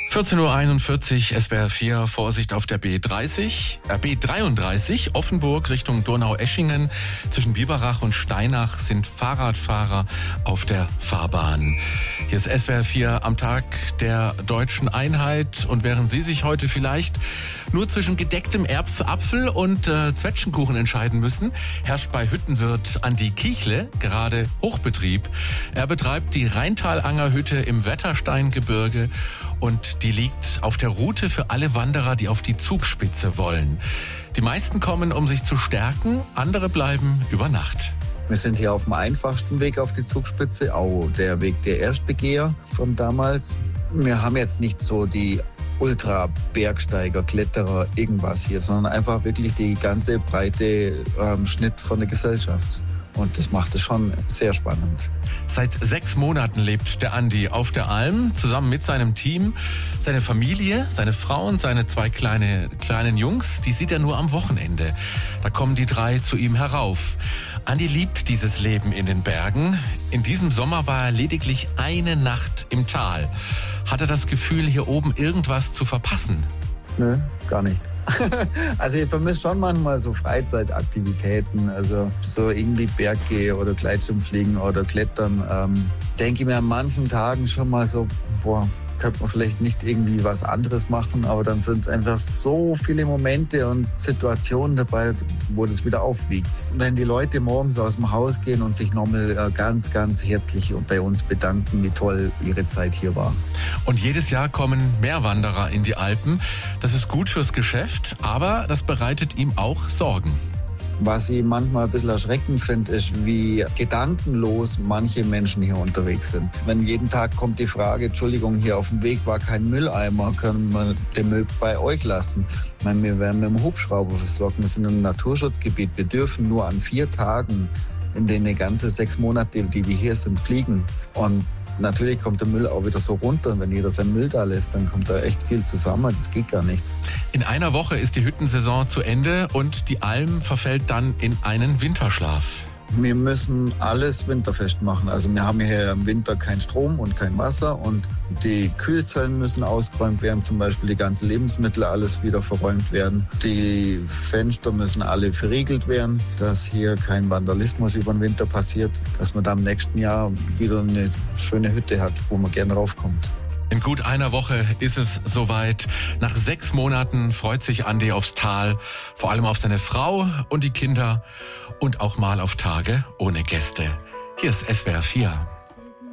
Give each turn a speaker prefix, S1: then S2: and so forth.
S1: 14:41 Uhr, SWR 4, Vorsicht auf der B33, Offenburg Richtung Donaueschingen. Zwischen Biberach und Steinach sind Fahrradfahrer auf der Fahrbahn. Hier ist SWR 4 am Tag der deutschen Einheit. Und während Sie sich heute vielleicht nur zwischen gedecktem Apfel und Zwetschgenkuchen entscheiden müssen, herrscht bei Hüttenwirt Andi Kiechle gerade Hochbetrieb. Er betreibt die Rheintalangerhütte im Wettersteingebirge und die liegt auf der Route für alle Wanderer, die auf die Zugspitze wollen. Die meisten kommen, um sich zu stärken, andere bleiben über Nacht.
S2: Wir sind hier auf dem einfachsten Weg auf die Zugspitze, auch der Weg der Erstbegeher von damals. Wir haben jetzt nicht so die Ultra-Bergsteiger, Kletterer, irgendwas hier, sondern einfach wirklich die ganze breite Schnitt von der Gesellschaft. Und das macht es schon sehr spannend.
S1: Seit 6 Monaten lebt der Andi auf der Alm, zusammen mit seinem Team. Seine Familie, seine Frau und seine 2 kleinen Jungs, die sieht er nur am Wochenende. Da kommen die 3 zu ihm herauf. Andi liebt dieses Leben in den Bergen. In diesem Sommer war er lediglich eine Nacht im Tal. Hat er das Gefühl, hier oben irgendwas zu verpassen?
S2: Nö, gar nicht. Also ich vermisse schon manchmal so Freizeitaktivitäten, also so irgendwie Berggehen oder Gleitschirmfliegen oder Klettern. Denke ich mir an manchen Tagen schon mal so, könnte man vielleicht nicht irgendwie was anderes machen, aber dann sind es einfach so viele Momente und Situationen dabei, wo das wieder aufwiegt. Wenn die Leute morgens aus dem Haus gehen und sich nochmal ganz, ganz herzlich bei uns bedanken, wie toll ihre Zeit hier war.
S1: Und jedes Jahr kommen mehr Wanderer in die Alpen. Das ist gut fürs Geschäft, aber das bereitet ihm auch Sorgen.
S2: Was ich manchmal ein bisschen erschreckend finde, ist, wie gedankenlos manche Menschen hier unterwegs sind. Wenn jeden Tag kommt die Frage, Entschuldigung, hier auf dem Weg war kein Mülleimer, können wir den Müll bei euch lassen? Ich meine, wir werden mit dem Hubschrauber versorgt, wir sind im Naturschutzgebiet, wir dürfen nur an 4 Tagen in den ganzen 6 Monate, die wir hier sind, fliegen. Und natürlich kommt der Müll auch wieder so runter und wenn jeder seinen Müll da lässt, dann kommt da echt viel zusammen, das geht gar nicht.
S1: In einer Woche ist die Hüttensaison zu Ende und die Alm verfällt dann in einen Winterschlaf.
S2: Wir müssen alles winterfest machen. Also wir haben hier im Winter keinen Strom und kein Wasser und die Kühlzellen müssen ausgeräumt werden, zum Beispiel die ganzen Lebensmittel, alles wieder verräumt werden. Die Fenster müssen alle verriegelt werden, dass hier kein Vandalismus über den Winter passiert, dass man dann im nächsten Jahr wieder eine schöne Hütte hat, wo man gerne raufkommt.
S1: In gut einer Woche ist es soweit. Nach 6 Monaten freut sich Andi aufs Tal, vor allem auf seine Frau und die Kinder und auch mal auf Tage ohne Gäste. Hier ist SWR 4.